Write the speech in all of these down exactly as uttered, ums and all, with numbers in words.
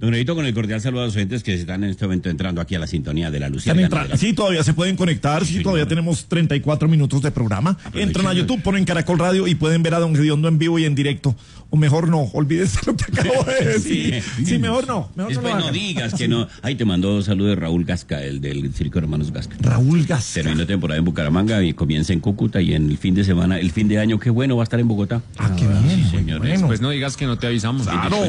Don Grayito, con el cordial saludo a los oyentes que están en este momento entrando aquí a la sintonía de la Lucía. Sí, todavía se pueden conectar, sí, sí todavía señor. Tenemos treinta y cuatro minutos de programa. Aprovechen. Entran a YouTube, ponen Caracol Radio y pueden ver a Don Gediondo en vivo y en directo. O mejor no, olvídense lo que acabo de decir. Sí, sí mejor no. Mejor Después no, no digas que no. Ahí te mandó saludos de Raúl Gasca, el del Circo Hermanos Gasca. Raúl Gasca. Terminó temporada en Bucaramanga y comienza en Cúcuta y en el fin de semana, el fin de año, qué bueno, va a estar en Bogotá. Ah, qué bien. Sí, señor. Bueno. Pues no digas que no te avisamos. Claro.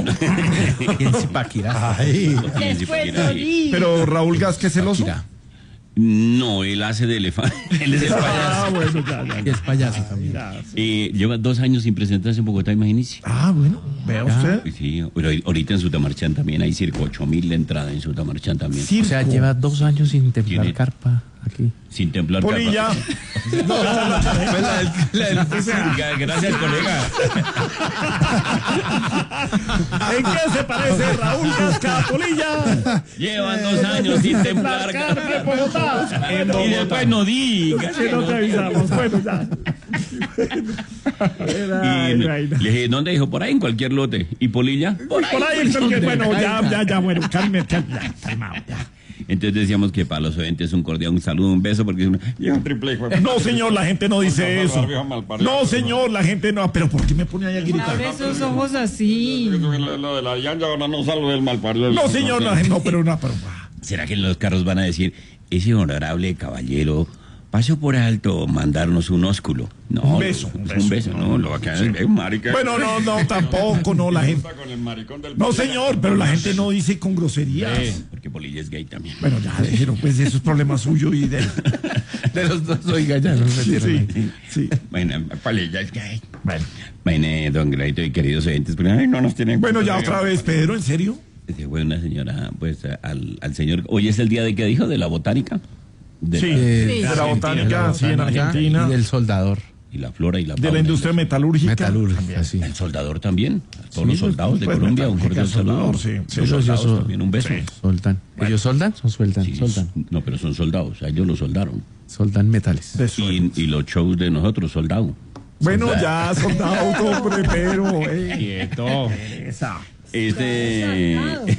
Ay. Pero Raúl Gasca es el oso. No, él hace de elefante. Él es el payaso. Ah, bueno, ya, ya, ya. Es payaso también. Eh, lleva dos años sin presentarse en Bogotá, imagínese. Ah, bueno, vea usted. Sí, pero ahorita en Sutamarchán también hay circo, ocho mil de entrada en Sutamarchán también. Circo. O sea, lleva dos años sin templar ¿Tiene? carpa aquí. Sin templar Polilla. carpa. No, la, la, la, la, gracias, colega. ¿En qué se parece Raúl Gasca, Polilla? Llevan dos años sin templar carpa en Bogotá. En Bogotá. Y después no digas. Que no te avisamos. Bueno, ya. Y le dije, ¿dónde dijo? Por ahí, en cualquier lote. ¿Y Polilla? Por ahí, por ahí en cualquier... Bueno, ya, ya, ya, bueno, cálmate, ya, calmado, ya. Entonces decíamos que para los oyentes un cordial, un saludo, un beso, porque es una... No, señor, la gente no dice eso. No, señor, la gente no. Pero ¿por qué me pone ahí a gritar? Abre esos ojos así. Lo de la llanta ahora no salgo del malparido. No, señor, no, no, pero no, pero... ¿Será que en los carros van a decir, ese honorable caballero pasó por alto mandarnos un ósculo? No, un beso. Un beso, un beso no, no, lo va a quedar es marica. Bueno, no, no, tampoco, no, la gente... No, señor, pero la gente no dice con groserías. Sí, porque Polilla es gay también. Bueno, ya, déjelo, pues eso es problema suyo y de... De los dos, oiga, ya no se sí, sí, sí. Bueno, Polilla es gay. Bueno. Bueno, don Grayito y queridos oyentes, pero ay, no nos tienen... Bueno, ya otra vez, Pedro, ¿en serio? Se fue una señora, pues, al, al señor... Hoy es el día de, ¿qué dijo? De la botánica. De sí, la, de, de la botánica, sí, en Argentina. Y del soldador. Y la flora y la fauna. De la industria metalúrgica. Metalúrgica, sí. El soldador también. A todos sí, los soldados pues, de Colombia, un cordial saludo. Sí, sí. Los soldados ellos, también, un beso. Sí. Soldan. Bueno. ¿Ellos soldan? ¿Son sueltan? Sí, soldan. No, pero son soldados. A ellos los soldaron. Soldan metales. Y, y los shows de nosotros, soldado. Bueno, soldado. Ya, soldado, hombre, pero... Eh. Quieto. Esa. Este,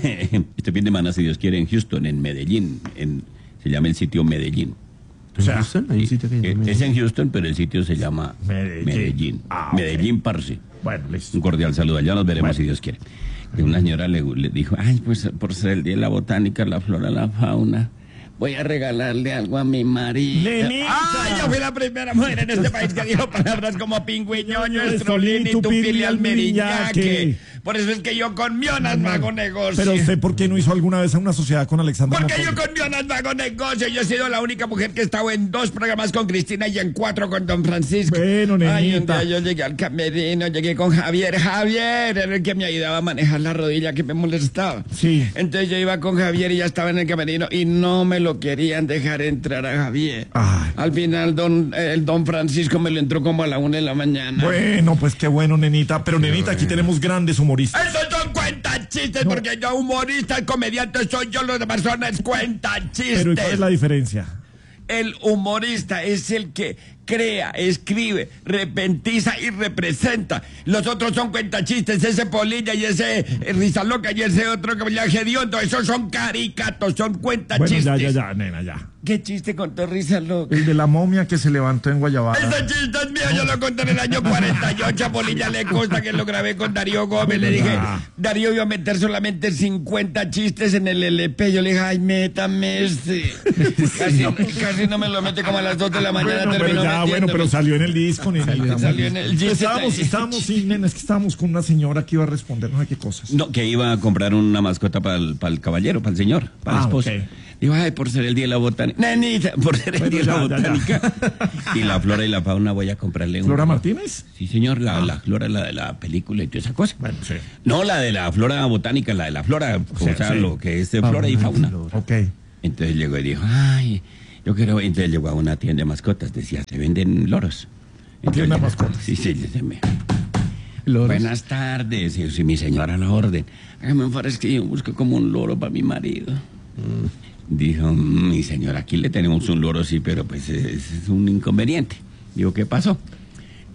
este fin de semana, si Dios quiere, en Houston, en Medellín, en, se llama el sitio Medellín. O sea, Houston, hay un sitio que es, es en Houston, pero el sitio se llama Medellín. Medellín, ah, Medellín okay. Parce. Bueno, listo. Un cordial saludo, allá nos veremos bueno. Si Dios quiere. Y una señora le, le dijo, ay, pues por ser el día de la botánica, la flora, la fauna, voy a regalarle algo a mi marido. ¡Nenita! ¡Ay, yo fui la primera mujer en este país que dijo palabras como pingüiñoño, estrolín y tupili almeriñaque! Por eso es que yo con Mionas no hago negocio. Pero usted, ¿por qué no hizo alguna vez una sociedad con Alexandra Porque Montoro? Yo con Mionas no hago negocio. Yo he sido la única mujer que he estado en dos programas con Cristina y en cuatro con Don Francisco. Bueno, nenita. Ay, un día yo llegué al camerino, llegué con Javier. Javier era el que me ayudaba a manejar la rodilla que me molestaba. Sí. Entonces yo iba con Javier y ya estaba en el camerino y no me lo querían dejar entrar a Javier. Ay. Al final don, el Don Francisco me lo entró como a la una de la mañana. Bueno, pues qué bueno, nenita. Pero, nenita, bueno. Aquí tenemos grandes humoristas. ¡Esos son cuentas-chistes! No. Porque yo humorista, comediante soy yo, los demás son cuentas-chistes. Pero ¿y cuál es la diferencia? El humorista es el que crea, escribe, repentiza y representa. Los otros son cuentachistes, ese Polilla y ese eh, Rizaloca y ese otro que me Gediondo, esos son caricatos, son cuentachistes. Bueno, ya, ya, ya, nena, ya. ¿Qué chiste contó Rizaloca? El de la momia que se levantó en Guayabada. Ese chiste es mío, yo lo conté en el año cuarenta y ocho, a Polilla le consta que lo grabé con Darío Gómez. Le dije, Darío iba a meter solamente cincuenta chistes en el L P. Yo le dije, ay, métame este. Casi, casi no me lo mete como a las dos de la mañana. Bueno, terminó pero ya, bueno, pero salió en el disco, nena. Salió, salió en el disco. Estábamos, estábamos, sí, nena, es que estábamos con una señora que iba a responder, no sé qué cosas. No, que iba a comprar una mascota para el, para el caballero, para el señor, para ah, el esposo. Okay. Digo, ay, por ser el día de la botánica. Nenita, por ser el bueno, día de la ya, botánica. Ya, ya. Y la flora y la fauna voy a comprarle ¿Flora un... Martínez? Sí, señor, la, ah. la flora, la de la película y toda esa cosa. Bueno, sí. No, la de la flora botánica, la de la flora, o sea, o sea sí. Lo que es de flora ah, y fauna. Ok. Entonces llegó y dijo, ay, yo quiero... Entonces llegó a una tienda de mascotas, decía, se venden loros. ¿Tienda de mascotas? Sí, sí, se me... ¿Loros? Buenas tardes, y, y mi señora a la orden. Hágame un favor, es que yo busco como un loro para mi marido. Mm. Dijo, mi señora, aquí le tenemos un loro, sí, pero pues es, es un inconveniente. Digo, ¿qué pasó?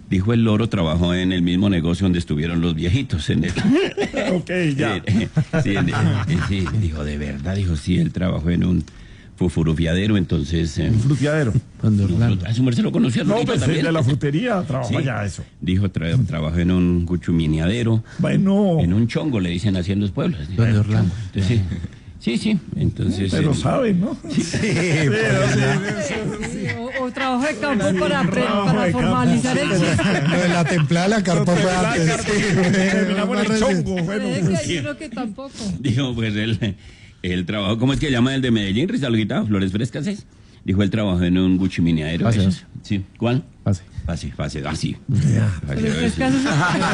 Dijo el loro, trabajó en el mismo negocio donde estuvieron los viejitos. En el, Ok, ya. Eh, sí, en- eh, sí, dijo, de verdad, dijo, sí, él trabajó en un fufurufiadero, entonces... eh, Un fruteadero. Cuando Orlando. a su merced lo conocía, No, Lorito, pues el también. de la frutería trabaja Sí. ya eso. Dijo, tra- trabajó en un guchuminiadero, Bueno, en un chongo, le dicen así en los pueblos. Dijo, Donde Orlando. entonces, sí, sí, sí, entonces... pero eh, saben, ¿no? Sí, pero Sí, o, o trabajo de campo para, pre- trabajo para de campo, formalizar el chiste. Lo de la templada de la carpa fue antes. terminamos en el chongo. Bueno, Puede pues, que yo creo que tampoco. Dijo, pues él, él trabajó, ¿cómo es que llama el de Medellín, Rizalguita? Flores Frescas, ¿es? Dijo, él trabajó en un guchiminiadero. Pase, ¿es? Sí, ¿cuál? Pase. Fácil, fácil, así. ya. Pero es que haces-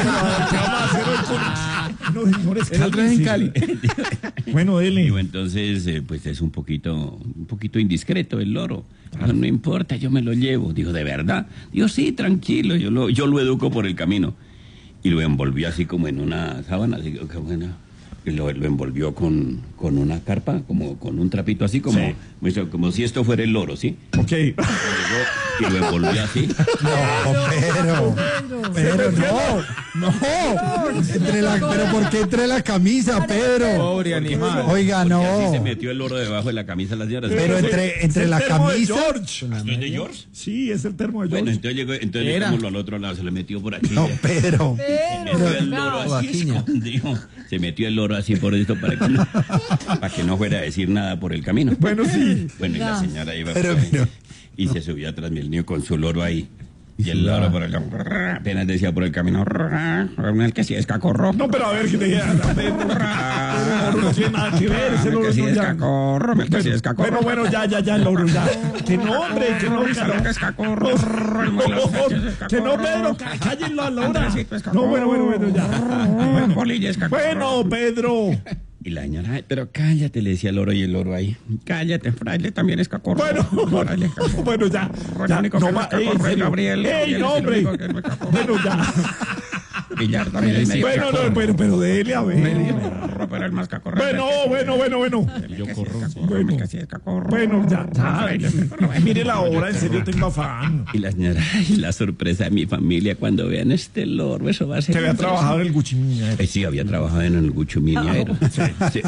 No, señores, El otro es en cálmense. Cali. Bueno, dele. Digo, entonces, eh, pues es un poquito, un poquito indiscreto el loro. No, no importa, yo me lo llevo. Digo, ¿de verdad? Digo, sí, tranquilo, yo lo, yo lo educo por el camino. Y lo envolvió así como en una sábana, así que bueno, y lo, lo envolvió con, con una carpa, como con un trapito así, como, Sí. como, como si esto fuera el loro, ¿sí? Ok. Llegó y lo envolvió así. No, pero, pero no, no. Entre la, pero ¿por qué entre la camisa, Pedro? Pobre animal. Oiga, Porque así se no. metió el loro debajo de la camisa de las señoras. Pero entre, entre Es el la termo de camisa. George. ¿Esto es de George? Sí, es el termo de Bueno, George. entonces llegó, entonces Era. llegamos al otro lado, se le metió por aquí. No, Pedro. Se metió el loro así Vaquiña. escondido. Se metió el loro así por esto para que no, para que no fuera a decir nada por el camino. Bueno, sí. Bueno, y la Ya. señora iba Pero, pues, pero- y se subió atrás del niño con su loro ahí. Y el loro por el apenas decía por el camino, el que sí es cacorro. No, pero a ver, que te diga. a ver, El loro no tiene nada que ver. Ese El loro que sí no es ya. cacorro, el que sí es cacorro. Bueno, bueno, ya, ya, ya, el loro, ya. Que no, hombre, que no, que no. Que es cacorro. Que no, Pedro, cá- cállenlo a la hora. No, bueno, bueno, bueno, ya. Bueno, Bolilla es cacorro. bueno, Pedro. Y la señora, "Ay, pero cállate", le decía el loro y el loro ahí. Cállate, fraile también es cacorro. Bueno, Fraile es cacorro. bueno, ya. El Ya, único no que no va, es cacorro en es serio. Gabriel. ¡Ey, Gabriel no, es el hombre! único que no es cacorro. Bueno, ya. Villar también es medio Bueno, cacorro. no, pero, pero dele a ver. Cacorro, pero el más cacorro es el Bueno, que sí- bueno, bueno, bueno. Yo corro. Bueno. El que sí es cacorro. Bueno, ya, ya. Fraile es cacorro. Mire la hora, en serio tengo afán. Y la señora, ay, la sorpresa de mi familia cuando vean este loro, eso va a ser... Que había trabajado en el Guchimilla. Eh, sí, había trabajado en el Guchuminiero. Sí.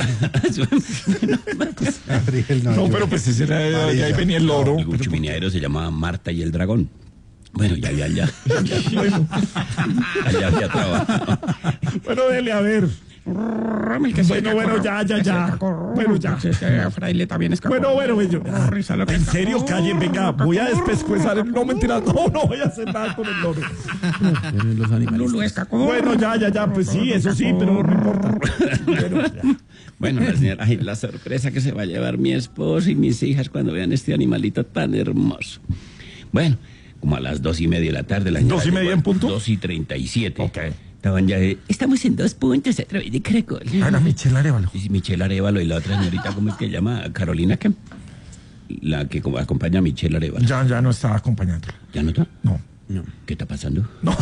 Gabriel, No, pero pues ese era, ya ahí venía el loro. El Guchuminiero se llamaba Marta y el Dragón. Bueno, ya, ya, ya. Bueno, Allá había trabajado. bueno, dele a ver. Bueno, bueno, ya, ya, ya. Bueno, ya. Fraile también es Bueno, bueno, bueno. En serio, callen, venga, voy a despescuezar el... No, mentira, no, no voy a hacer nada con el loro. Vienen los animales. Lulu es cacorro. Bueno, ya, ya, ya, pues sí, eso sí, pero no importa. Bueno, ya. Bueno, la señora, ay, la sorpresa que se va a llevar mi esposo y mis hijas cuando vean este animalito tan hermoso. Bueno, como a las dos y media de la tarde, la señora ¿Dos y media llegó en punto? Dos y treinta y siete. Ok. Estaban ya, de, estamos en dos puntos a través de Caracol. Ana Michelle Arevalo. Y Michelle Arevalo y la otra señorita, ¿cómo es que llama? Carolina, ¿qué? La que como acompaña a Michelle Arevalo. Ya, ya no estaba acompañando. ¿Ya no está? No. ¿Qué está pasando? No,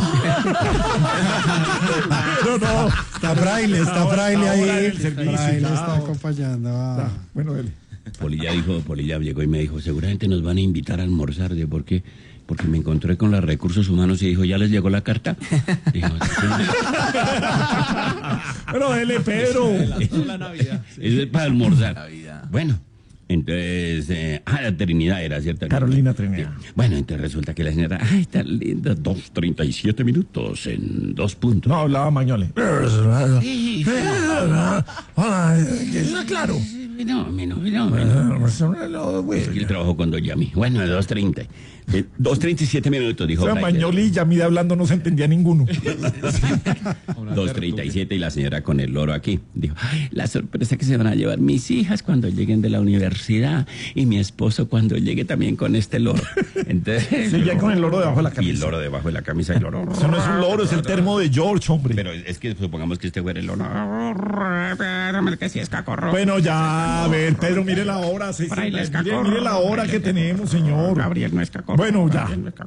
no. Está Fraile, está Ahora- Fraile ahora en ahí. el servicio, Fraile ya. está acompañando a... Bueno, dele. Polilla dijo, Polilla llegó y me dijo, seguramente nos van a invitar a almorzar. ¿De por qué? Porque me encontré con los recursos humanos y dijo, ¿ya les llegó la carta? Dijo, "Sí". Bueno, dele, Pedro. Eso es para almorzar. Bueno, entonces, eh, ah, la Trinidad era, ¿cierto? Carolina Trinidad. Sí. Bueno, entonces resulta que la señora, ay, tan linda, dos treinta y siete minutos en dos puntos. No, hablaba Mañole. Sí, Claro. fenómeno, fenómeno. Es que él trabajó con Don Yami. Bueno, dos treinta. Eh, dos treinta y siete minutos, dijo O sea, Fraile. Mañoli y Yamida hablando no se entendía ninguno. dos treinta y siete y la señora con el loro aquí. Dijo, "Ay, la sorpresa que se van a llevar mis hijas cuando lleguen de la universidad y mi esposo cuando llegue también con este loro". Entonces, Sí, ya con el loro debajo de la y el camisa. loro debajo de la camisa y el loro. Eso no es un loro, es el termo de George, hombre. Pero es que supongamos que este fuera el loro. Espérame, que sí es cacorro. Bueno, ya, a ver, Pedro, mire la hora. Sí, sí, Fraile es mire, cacorro. mire la hora que tenemos, señor. Gabriel no es cacorro. Bueno, ya. Gabriel no es cacorro.